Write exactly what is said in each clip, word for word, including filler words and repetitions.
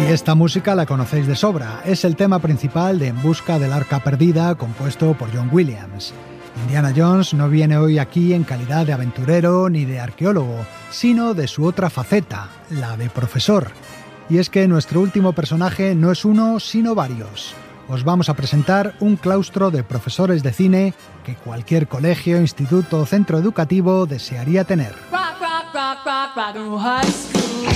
Y esta música la conocéis de sobra. Es el tema principal de En busca del arca perdida, compuesto por John Williams. Indiana Jones no viene hoy aquí en calidad de aventurero ni de arqueólogo, sino de su otra faceta, la de profesor. Y es que nuestro último personaje no es uno, sino varios. Os vamos a presentar un claustro de profesores de cine que cualquier colegio, instituto o centro educativo desearía tener. Rock, rock, rock, rock, rock and roll high school.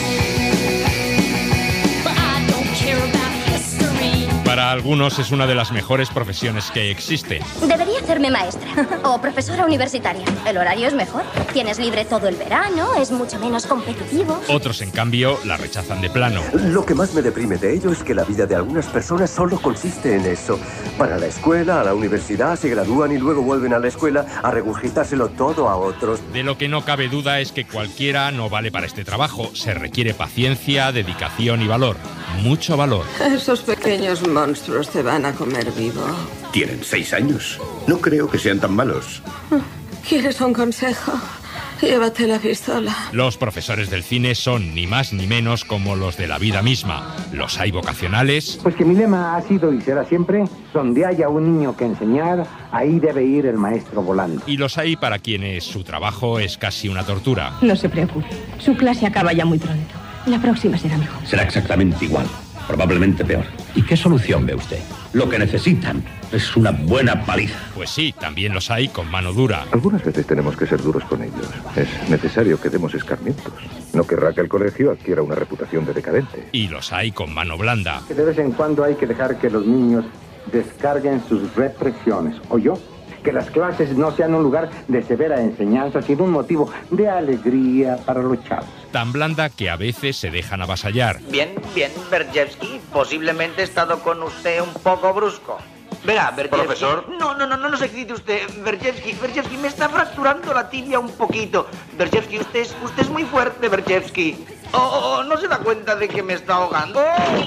But I don't care about history. Para algunos es una de las mejores profesiones que existen. Debería hacerme maestra o profesora universitaria. El horario es mejor. Tienes libre todo el verano, es mucho menos competitivo. Otros, en cambio, la rechazan de plano. Lo que más me deprime de ello es que la vida de algunas personas solo consiste en eso. Van a la escuela, a la universidad, se gradúan y luego vuelven a la escuela a regurgitárselo todo a otros. De lo que no cabe duda es que cualquiera no vale para este trabajo. Se requiere paciencia, dedicación y valor. Mucho valor. Esos pequeños monstruos te van a comer vivo. Tienen seis años. No creo que sean tan malos. ¿Quieres un consejo? Llévate la pistola. Los profesores del cine son ni más ni menos como los de la vida misma. Los hay vocacionales. Pues que mi lema ha sido y será siempre: donde haya un niño que enseñar, ahí debe ir el maestro volando. Y los hay para quienes su trabajo es casi una tortura. No se preocupe, su clase acaba ya muy pronto. La próxima será mejor. Será exactamente igual, probablemente peor. ¿Y qué solución ve usted? Lo que necesitan es una buena paliza. Pues sí, también los hay con mano dura. Algunas veces tenemos que ser duros con ellos. Es necesario que demos escarmientos. No querrá que el colegio adquiera una reputación de decadente. Y los hay con mano blanda. De vez en cuando hay que dejar que los niños descarguen sus represiones. ¿O yo? Que las clases no sean un lugar de severa enseñanza, sino un motivo de alegría para los chavos. Tan blanda que a veces se dejan avasallar. Bien, bien, Berjevsky. Posiblemente he estado con usted un poco brusco. Verá, Berjevsky... ¿Profesor? No, no, no, no, no se excite usted. Berjevsky, Berjevsky, me está fracturando la tibia un poquito. Berjevsky, usted es, usted es muy fuerte, Berjevsky. Oh, oh, oh, ¿no se da cuenta de que me está ahogando?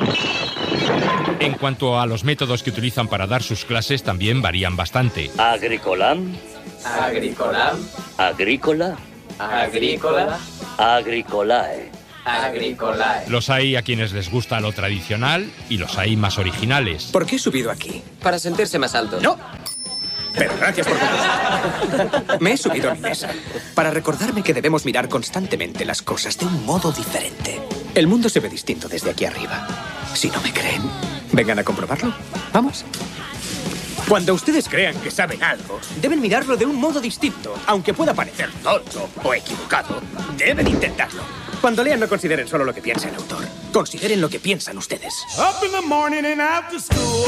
En cuanto a los métodos que utilizan para dar sus clases, también varían bastante. Agricolam. Agricolam. Agrícola. Agrícola. Agricolae. Agricolae. Los hay a quienes les gusta lo tradicional y los hay más originales. ¿Por qué he subido aquí? Para sentirse más alto. ¡No! Pero gracias por contestar. Me he subido a mi mesa para recordarme que debemos mirar constantemente las cosas de un modo diferente. El mundo se ve distinto desde aquí arriba. Si no me creen, vengan a comprobarlo. Vamos. Cuando ustedes crean que saben algo, deben mirarlo de un modo distinto. Aunque pueda parecer tonto o equivocado, deben intentarlo. Cuando lean, no consideren solo lo que piensa el autor. Consideren lo que piensan ustedes. Up in the morning and after school,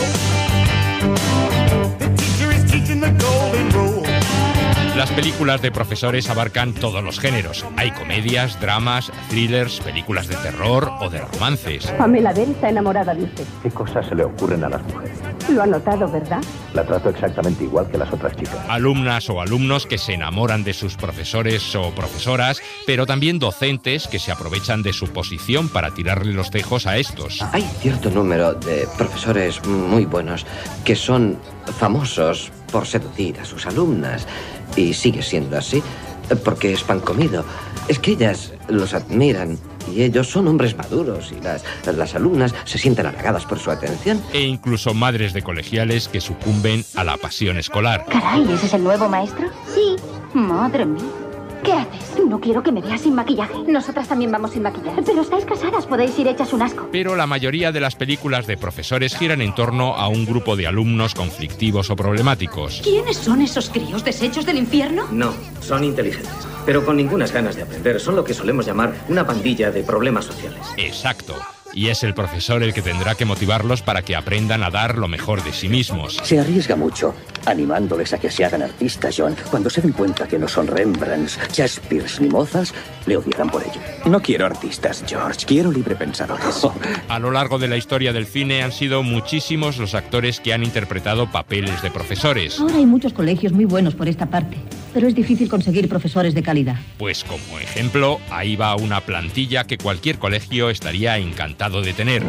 the teacher is teaching the golden rule. Las películas de profesores abarcan todos los géneros. Hay comedias, dramas, thrillers, películas de terror o de romances. Pamela Dell está enamorada de usted. ¿Qué cosas se le ocurren a las mujeres? Lo ha notado, ¿verdad? La trato exactamente igual que las otras chicas. Alumnas o alumnos que se enamoran de sus profesores o profesoras, pero también docentes que se aprovechan de su posición para tirarle los tejos a estos. Hay cierto número de profesores muy buenos que son famosos por seducir a sus alumnas. Y sigue siendo así, porque es pan comido. Es que ellas los admiran y ellos son hombres maduros y las, las alumnas se sienten halagadas por su atención. E incluso madres de colegiales que sucumben a la pasión escolar. Caray, ¿ese es el nuevo maestro? Sí. Madre mía. ¿Qué haces? No quiero que me veas sin maquillaje. Nosotras también vamos sin maquillaje. Pero estáis casadas, podéis ir hechas un asco. Pero la mayoría de las películas de profesores giran en torno a un grupo de alumnos conflictivos o problemáticos. ¿Quiénes son esos críos desechos del infierno? No, son inteligentes, pero con ningunas ganas de aprender. Son lo que solemos llamar una pandilla de problemas sociales. Exacto. Y es el profesor el que tendrá que motivarlos para que aprendan a dar lo mejor de sí mismos. Se arriesga mucho, animándoles a que se hagan artistas, John. Cuando se den cuenta que no son Rembrandts, Shakespeare ni Mozart, le odiarán por ello. No quiero artistas, George. Quiero librepensadores. A lo largo de la historia del cine han sido muchísimos los actores que han interpretado papeles de profesores. Ahora hay muchos colegios muy buenos por esta parte, pero es difícil conseguir profesores de calidad. Pues como ejemplo, ahí va una plantilla que cualquier colegio estaría encantado de tener.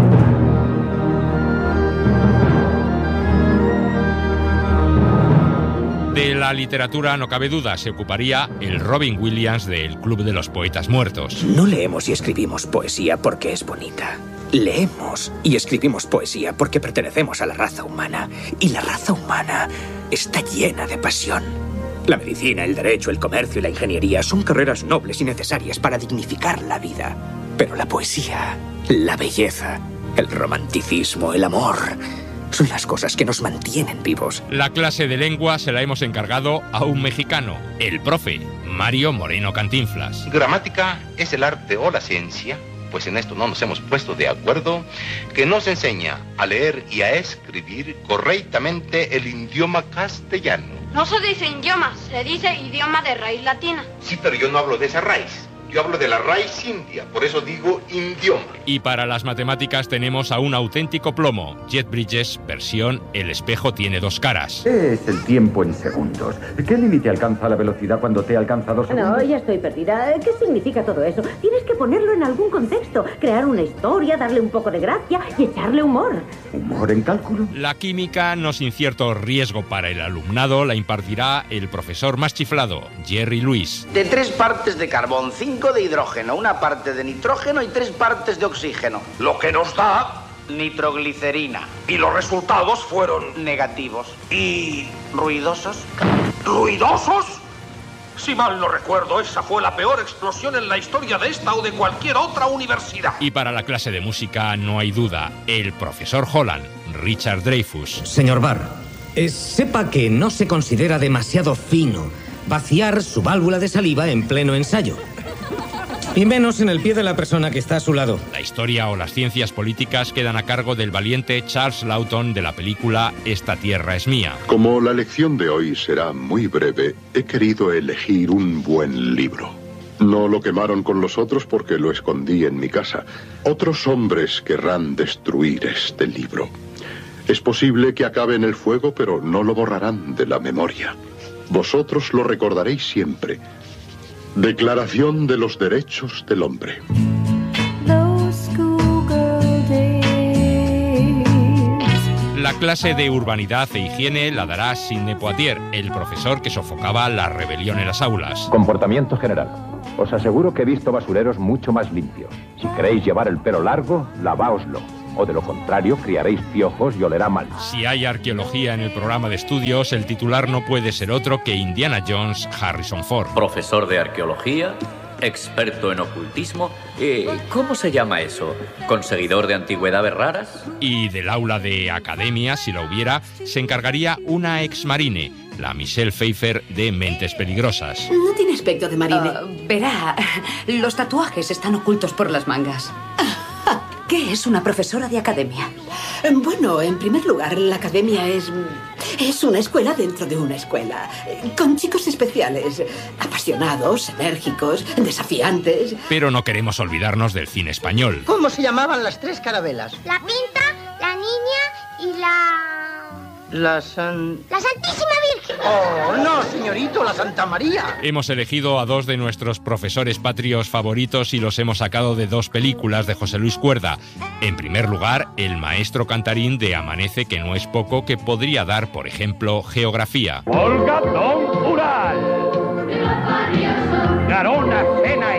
De la literatura no cabe duda, se ocuparía el Robin Williams del Club de los Poetas Muertos. No leemos y escribimos poesía porque es bonita. leemos y escribimos poesía porque pertenecemos a la raza humana. Y la raza humana está llena de pasión. La medicina, el derecho, el comercio y la ingeniería son carreras nobles y necesarias para dignificar la vida. Pero la poesía, la belleza, el romanticismo, el amor, son las cosas que nos mantienen vivos. La clase de lengua se la hemos encargado a un mexicano, el profe Mario Moreno Cantinflas. Gramática es el arte o la ciencia, pues en esto no nos hemos puesto de acuerdo, que nos enseña a leer y a escribir correctamente el idioma castellano. No se dice idioma, se dice idioma de raíz latina. Sí, pero yo no hablo de esa raíz. Yo hablo de la raíz india, por eso digo idioma. Y para las matemáticas tenemos a un auténtico plomo, Jeff Bridges, versión El espejo tiene dos caras. ¿Qué es el tiempo en segundos? ¿Qué límite alcanza la velocidad cuando te alcanza dos segundos? No, ya estoy perdida. ¿Qué significa todo eso? Tienes que ponerlo en algún contexto, crear una historia, darle un poco de gracia y echarle humor. ¿Humor en cálculo? La química, no sin cierto riesgo para el alumnado, la impartirá el profesor más chiflado, Jerry Lewis. De tres partes de carbón, cinco de hidrógeno, una parte de nitrógeno y tres partes de oxígeno. Lo que nos da... nitroglicerina. Y los resultados fueron... negativos. ¿Y... ruidosos? ¿Ruidosos? Si mal no recuerdo, esa fue la peor explosión en la historia de esta o de cualquier otra universidad. Y para la clase de música no hay duda, el profesor Holland, Richard Dreyfuss. Señor Barr, eh, sepa que no se considera demasiado fino vaciar su válvula de saliva en pleno ensayo. Y menos en el pie de la persona que está a su lado. La historia o las ciencias políticas quedan a cargo del valiente Charles Lawton de la película Esta tierra es mía. Como la lección de hoy será muy breve, he querido elegir un buen libro. No lo quemaron con los otros porque lo escondí en mi casa. Otros hombres querrán destruir este libro. Es posible que acabe en el fuego, pero no lo borrarán de la memoria. Vosotros lo recordaréis siempre. Declaración de los Derechos del Hombre. La clase de urbanidad e higiene la dará Sidney Poitier, el profesor que sofocaba la rebelión en las aulas. Comportamiento general. Os aseguro que he visto basureros mucho más limpios. Si queréis llevar el pelo largo, lavaoslo. O de lo contrario, criaréis piojos y olerá mal. Si hay arqueología en el programa de estudios, el titular no puede ser otro que Indiana Jones Harrison Ford. Profesor de arqueología, experto en ocultismo. Eh, ¿Cómo se llama eso? ¿Conseguidor de antigüedades raras? Y del aula de academia, si la hubiera, se encargaría una exmarine, la Michelle Pfeiffer de Mentes Peligrosas. No tiene aspecto de marine. Uh, verá, los tatuajes están ocultos por las mangas. ¿Qué es una profesora de academia? Bueno, en primer lugar, la academia es... es una escuela dentro de una escuela. Con chicos especiales, apasionados, enérgicos, desafiantes. Pero no queremos olvidarnos del cine español. ¿Cómo se llamaban las tres carabelas? La Pinta, la Niña y la... La San... ¡La Santísima Virgen! ¡Oh, no, señorito! ¡La Santa María! Hemos elegido a dos de nuestros profesores patrios favoritos y los hemos sacado de dos películas de José Luis Cuerda. En primer lugar, el maestro cantarín de Amanece, que no es poco, que podría dar, por ejemplo, geografía. Olga Don Ural. Garona Sena